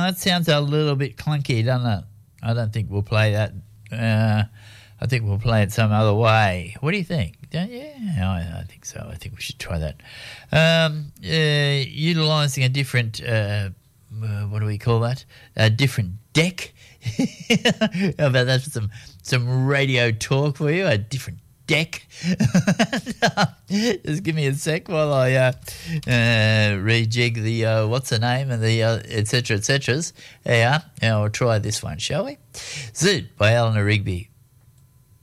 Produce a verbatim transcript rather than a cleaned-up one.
that sounds a little bit clunky, doesn't it? I don't think we'll play that. Uh, I think we'll play it some other way. What do you think? Don't you? Yeah, I, I think so. I think we should try that. Um, uh, utilising a different, uh, uh, what do we call that? A different deck. How about that for some, some radio talk for you? A different deck. Just give me a sec while I uh, uh, rejig the uh, what's the name and the uh, et cetera, et ceteras. Yeah, and I'll try this one, shall we? Zoot by Eleanor Rigby.